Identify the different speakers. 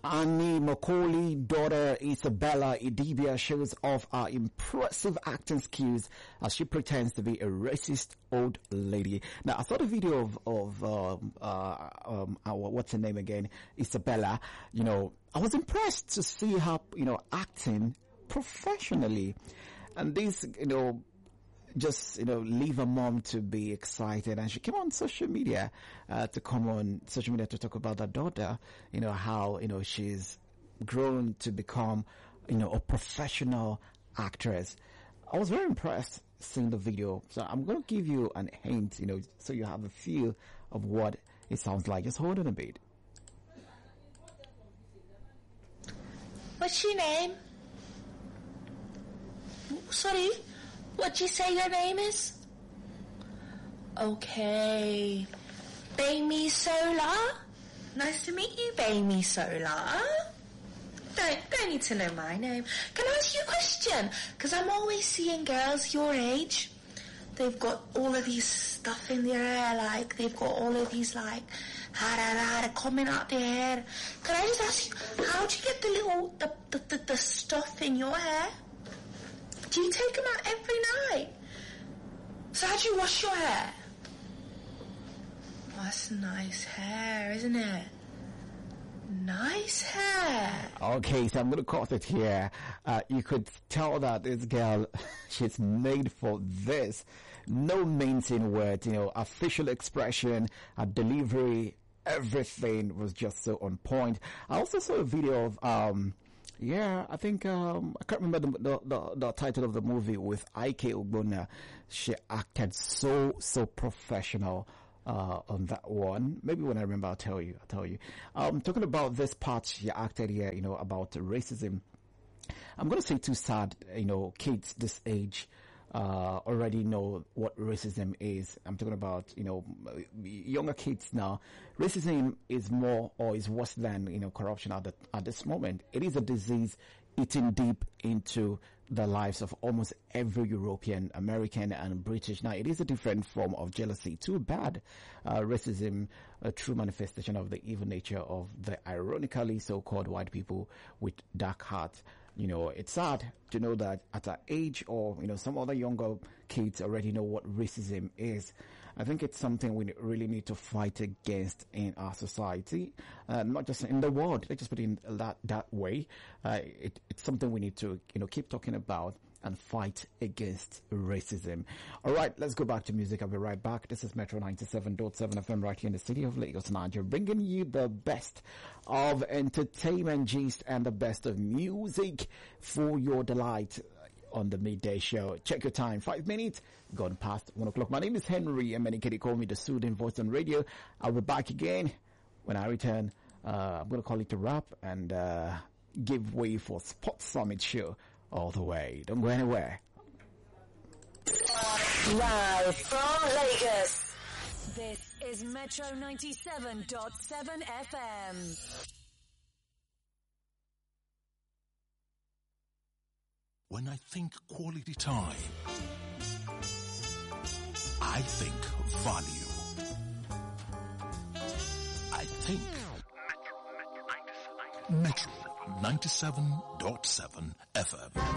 Speaker 1: Annie Macaulay daughter Isabella Idibia shows off her impressive acting skills as she pretends to be a racist old lady. Now, I saw the video of what's her name again? Isabella. You know, I was impressed to see her, you know, acting professionally. And this, you know, just, you know, leave a mom to be excited. And she came on social media, to talk about her daughter, you know, how, you know, she's grown to become, you know, a professional actress. I was very impressed seeing the video. So I'm going to give you an hint, you know, so you have a feel of what it sounds like. Just hold on a bit.
Speaker 2: What's your name? Sorry? What'd you say your name is? Okay. Baby Solar? Nice to meet you, Baby Solar. Don't need to know my name. Can I ask you a question? Because I'm always seeing girls your age. They've got all of these stuff in their hair, like, they've got all of these, like, coming out their hair. Can I just ask you, how do you get the little, the stuff in your hair? Do you take them out every night? So how do you wash your hair? Oh, that's nice hair, isn't it? Nice hair.
Speaker 1: Okay, so I'm going to cut it here. You could tell that this girl, she's made for this. No mincing words, you know, her facial expression, her delivery, everything was just so on point. I also saw a video of, I think, I can't remember the title of the movie with Ike Ogbonna. She acted so professional on that one. Maybe when I remember, I'll tell you. Talking about this part she acted here, you know, about racism. I'm going to say too sad, you know, kids this age already know what racism is. I'm talking about, you know, younger kids now. Racism is more or is worse than, you know, corruption at this moment. It is a disease eating deep into the lives of almost every European, American, and British. Now, it is a different form of jealousy. Too bad. Racism, a true manifestation of the evil nature of the ironically so-called white people with dark hearts. You know, it's sad to know that at our age, or, you know, some other younger kids already know what racism is. I think it's something we really need to fight against in our society, not just in the world. Let's just put it in that way. It's something we need to, you know, keep talking about and fight against racism. All right, let's go back to music. I'll be right back. This is Metro 97.7 FM right here in the city of Lagos, Nigeria, bringing you the best of entertainment gist and the best of music for your delight on the midday show. Check your time, 5 minutes gone past 1 o'clock. My name is Henry, and many can call me the soothing voice on radio. I'll be back again when I return. I'm going to call it a wrap and give way for Sports Summit show all the way. Don't go anywhere.
Speaker 3: Live from Lagos, this is Metro 97.7 FM.
Speaker 4: When I think quality time, I think value. I think Metro 97.7 FM.